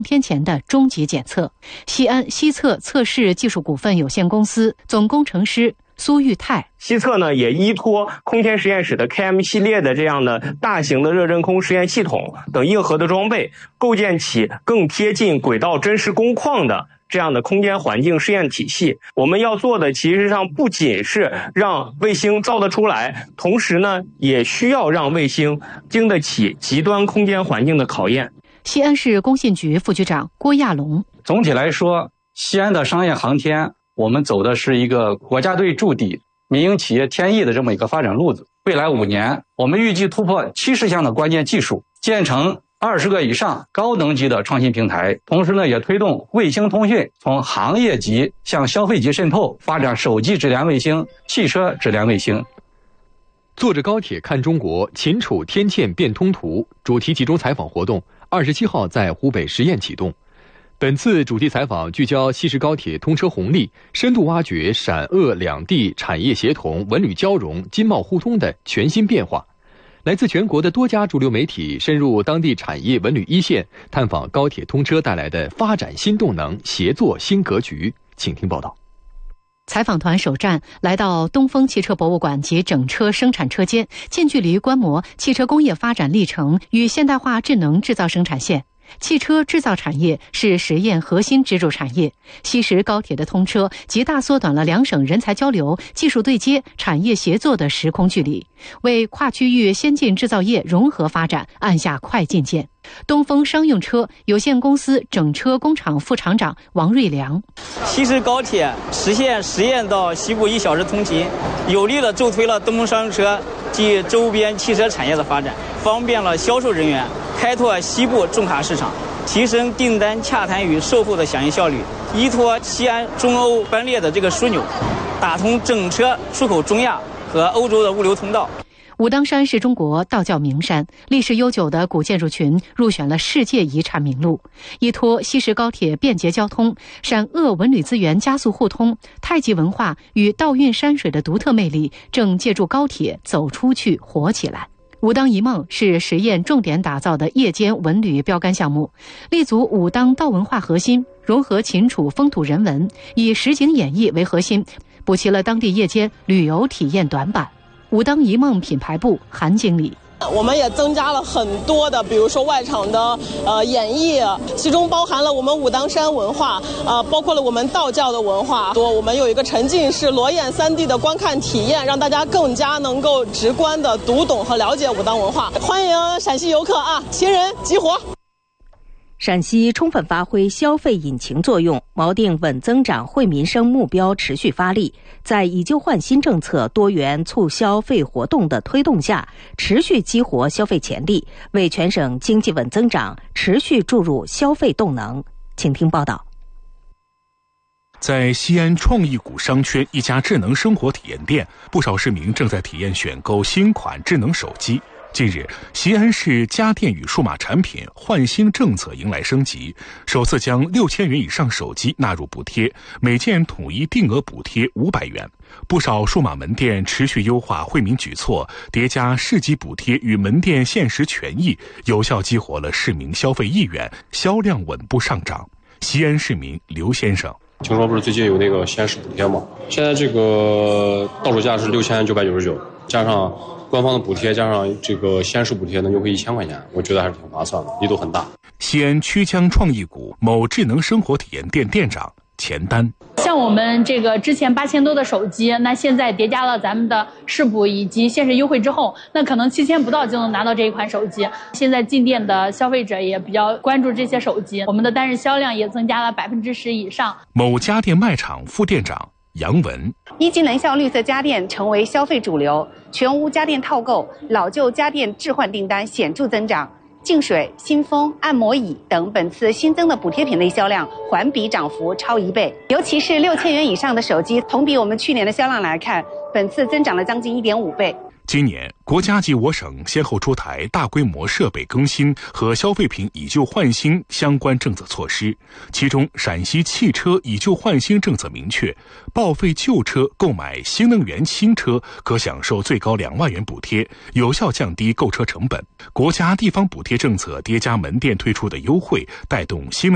天前的终极检测。西安西测测试技术股份有限公司总工程师苏玉泰， 西测呢也依托空天实验室的 KM 系列的这样的大型的热真空实验系统等硬核的装备，构建起更贴近轨道真实工况的这样的空间环境试验体系。我们要做的其实上不仅是让卫星造得出来，同时呢也需要让卫星经得起极端空间环境的考验。 西安市工信局副局长郭亚龙， 总体来说，西安的商业航天我们走的是一个国家队驻地、民营企业天翼的这么一个发展路子。未来5年，我们预计突破70项的关键技术，建成20个以上高能级的创新平台。同时呢，也推动卫星通讯从行业级向消费级渗透，发展手机质量卫星、汽车质量卫星。 坐着高铁看中国，秦楚天堑变通途主题集中采访活动27号在湖北十堰启动。本次主题采访聚焦西石高铁通车红利，深度挖掘陕鄂两地产业协同、文旅交融、经贸互通的全新变化。来自全国的多家主流媒体深入当地产业文旅一线，探访高铁通车带来的发展新动能、协作新格局。请听报道。 采访团首站来到东风汽车博物馆及整车生产车间，近距离观摩汽车工业发展历程与现代化智能制造生产线。汽车制造产业是实验核心支柱产业，西石高铁的通车极大缩短了两省人才交流、技术对接、产业协作的时空距离，为跨区域先进制造业融合发展按下快进键。东风商用车有限公司整车工厂副厂长王瑞良， 西石高铁实现十堰到西部1小时通勤，有力地助推了东风商用车及周边汽车产业的发展，方便了销售人员开拓西部重卡市场，提升订单洽谈与售后的响应效率，依托西安中欧班列的这个枢纽，打通整车出口中亚和欧洲的物流通道。 武当山是中国道教名山，历史悠久的古建筑群入选了世界遗产名录。依托西石高铁便捷交通，陕鄂文旅资源加速互通，太极文化与道运山水的独特魅力正借助高铁走出去活起来。武当一梦是实验重点打造的夜间文旅标杆项目，立足武当道文化核心，融合秦楚风土人文，以实景演绎为核心，补齐了当地夜间旅游体验短板。武当一梦品牌部韩经理， 我们也增加了很多的，比如说外场的演绎，其中包含了我们武当山文化，包括了我们道教的文化。我们有一个沉浸式裸眼3D 的观看体验，让大家更加能够直观的读懂和了解武当文化。欢迎陕西游客啊，秦人激活！ 陕西充分发挥消费引擎作用，锚定稳增长惠民生目标，持续发力，在以旧换新政策多元促消费活动的推动下，持续激活消费潜力，为全省经济稳增长持续注入消费动能。请听报道。 在西安创意谷商圈一家智能生活体验店，不少市民正在体验选购新款智能手机。近日，西安市家电与数码产品换新政策迎来升级，首次将6000元以上手机纳入补贴，每件统一定额补贴500元。不少数码门店持续优化惠民举措，叠加市级补贴与门店限时权益，有效激活了市民消费意愿，销量稳步上涨。西安市民刘先生， 听说不是最近有那个西安市补贴吗？现在这个到手价是6999，加上官方的补贴，加上这个西安市补贴能优惠1000块钱，我觉得还是挺划算的，力度很大。 西安曲江创意谷某智能生活体验店店长钱丹， 像我们这个之前8000多的手机，那现在叠加了咱们的市补以及限时优惠之后，那可能7000不到就能拿到这一款手机。现在进店的消费者也比较关注这些手机，我们的单日销量也增加了10%以上。 某家电卖场副店长杨文， 一级能效绿色家电成为消费主流，全屋家电套购、老旧家电置换订单显著增长。净水、新风、按摩椅等本次新增的补贴品类销量环比涨幅超1倍，尤其是6000元以上的手机，同比我们去年的销量来看，本次增长了将近1.5倍。 今年，国家及我省先后出台大规模设备更新和消费品以旧换新相关政策措施。其中，陕西汽车以旧换新政策明确，报废旧车购买新能源新车可享受最高2万元补贴，有效降低购车成本。国家地方补贴政策叠加门店推出的优惠，带动新能